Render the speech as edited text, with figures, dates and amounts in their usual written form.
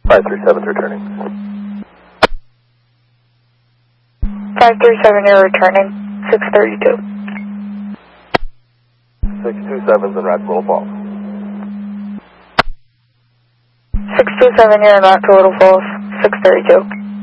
537 returning. 537, you're returning. 632. 627's in Rackwell Falls. 627, you're in Rackwell Falls. 632.